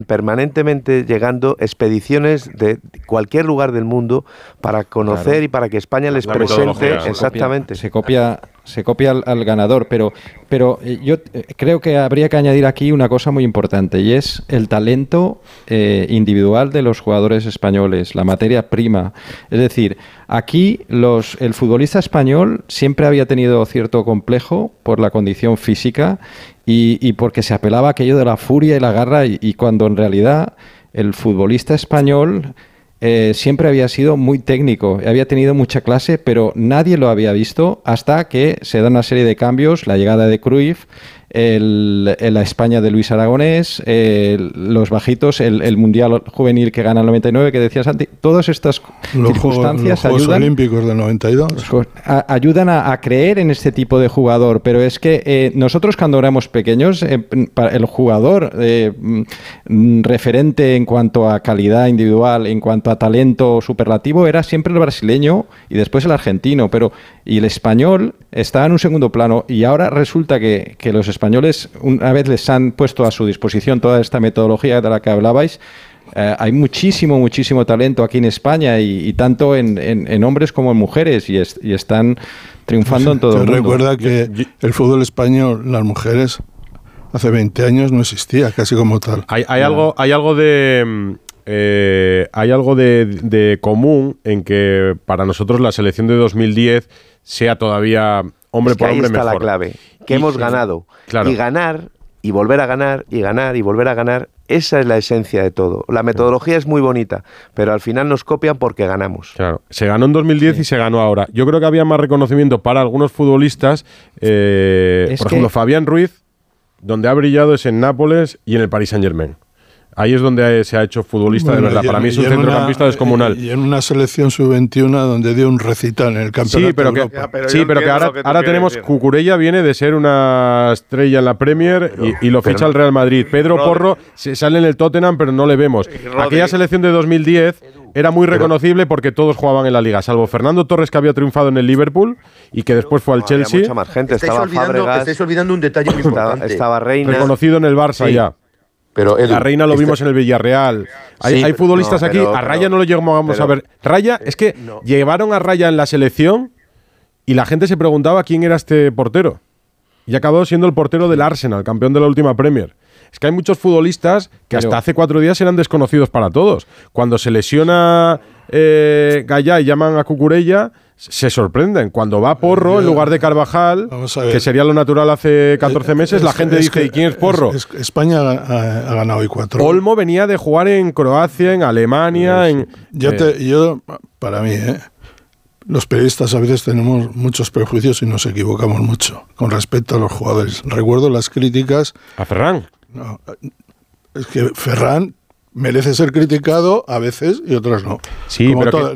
permanentemente llegando expediciones de cualquier lugar del mundo para conocer y para que España les presente exactamente. Se copia al ganador, pero yo creo que habría que añadir aquí una cosa muy importante, y es el talento individual de los jugadores españoles, la materia prima. Es decir, aquí el futbolista español siempre había tenido cierto complejo por la condición física y porque se apelaba a aquello de la furia y la garra, y cuando en realidad el futbolista español siempre había sido muy técnico, había tenido mucha clase, pero nadie lo había visto hasta que se da una serie de cambios, la llegada de Cruyff, la España de Luis Aragonés, los bajitos, el Mundial Juvenil que gana el 99, que decía Santi, todas estas circunstancias los Juegos Olímpicos del 92 ayudan a creer en este tipo de jugador, pero es que nosotros cuando éramos pequeños, el jugador referente en cuanto a calidad individual, en cuanto a talento superlativo, era siempre el brasileño y después el argentino, y el español estaba en un segundo plano, y ahora resulta que los españoles, una vez les han puesto a su disposición toda esta metodología de la que hablabais, hay muchísimo talento aquí en España, y tanto en hombres como en mujeres, y están triunfando en todo el mundo. Recuerda que el fútbol español, las mujeres, hace 20 años no existía casi como tal. Hay algo de común en que para nosotros la selección de 2010 sea todavía hombre por hombre mejor. Ahí está la clave, que hemos ganado. Claro. Y ganar, y volver a ganar, y ganar, y volver a ganar, esa es la esencia de todo. La metodología es muy bonita, pero al final nos copian porque ganamos. Claro, se ganó en 2010 y se ganó ahora. Yo creo que había más reconocimiento para algunos futbolistas, por ejemplo, Fabián Ruiz, donde ha brillado es en Nápoles y en el Paris Saint-Germain. Ahí es donde se ha hecho futbolista de verdad. Para mí es un centrocampista descomunal. Y en una selección sub-21 donde dio un recital en el campeonato. Sí, pero que ahora tenemos... Cucurella viene de ser una estrella en la Premier y lo ficha el Real Madrid. Pedro Porro sale en el Tottenham, pero no le vemos. Aquella selección de 2010 era muy reconocible porque todos jugaban en la Liga, salvo Fernando Torres, que había triunfado en el Liverpool y que después fue al Chelsea. Mucha más gente. Estáis olvidando un detalle muy importante. Estaba Reina. Reconocido en el Barça ya. Pero la Reina lo vimos en el Villarreal. Hay futbolistas aquí. A Raya no lo llegamos a ver. Raya, es que llevaron a Raya en la selección y la gente se preguntaba quién era este portero. Y acabó siendo el portero del Arsenal, campeón de la última Premier. Es que hay muchos futbolistas que hasta hace 4 días eran desconocidos para todos. Cuando se lesiona Gallá y llaman a Cucurella, se sorprenden. Cuando va Porro en lugar de Carvajal, que sería lo natural hace 14 meses, la gente dice, ¿y quién es Porro? España ha ganado hoy 4. Olmo venía de jugar en Croacia, en Alemania. Para mí, los periodistas a veces tenemos muchos prejuicios y nos equivocamos mucho con respecto a los jugadores. Recuerdo las críticas a Ferran. No, es que Ferran merece ser criticado a veces y otras no. Sí, como pero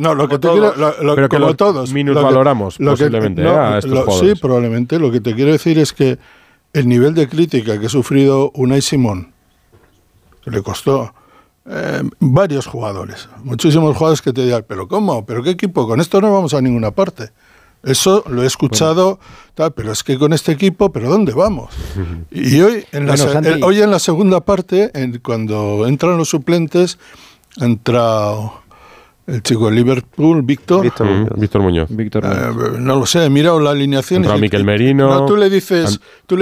todos minusvaloramos posiblemente a estos jugadores. Sí, probablemente. Lo que te quiero decir es que el nivel de crítica que ha sufrido Unai Simón, que le costó varios jugadores, muchísimos jugadores que te dirán, ¿pero cómo? ¿Pero qué equipo? Con esto no vamos a ninguna parte. Eso lo he escuchado, pero es que con este equipo, ¿pero dónde vamos? Y hoy en la segunda parte, cuando entran los suplentes, entra el chico de Liverpool, Víctor Muñoz. No lo sé, he mirado la alineación. Entra Miquel Merino. No, tú le dices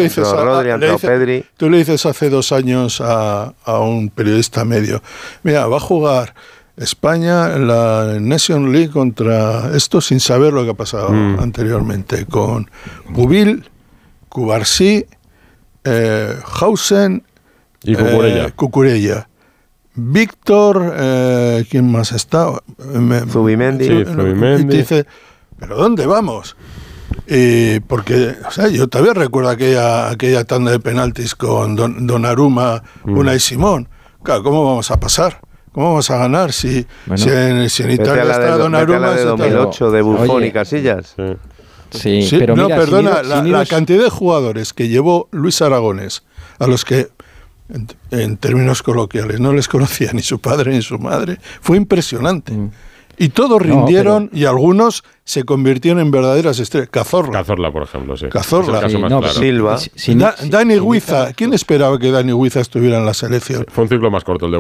hace 2 años a un periodista medio, mira, va a jugar España en la Nation League contra esto sin saber lo que ha pasado anteriormente, con Pubil, Cubarsí, Hausen y Cucurella. Víctor, ¿quién más está? Zubimendi. Sí, Zubimendi. Y te dice, ¿pero dónde vamos? Porque, o sea, yo todavía recuerdo aquella tanda de penaltis con Donnarumma, Unai Simón. Claro, ¿cómo vamos a pasar? ¿Cómo vamos a ganar si en Italia está Donnarumma? La de 2008 de Buffon y Casillas. Sí, pero no, mira, perdona, la cantidad de jugadores que llevó Luis Aragonés, a los que, en términos coloquiales, no les conocía ni su padre ni su madre, fue impresionante. Y todos rindieron y algunos se convirtieron en verdaderas estrellas. Cazorla, por ejemplo, sí. Cazorla. Es el caso más claro. Silva. Dani Huiza. ¿Quién esperaba que Dani Huiza estuviera en la selección? Fue un ciclo más corto el de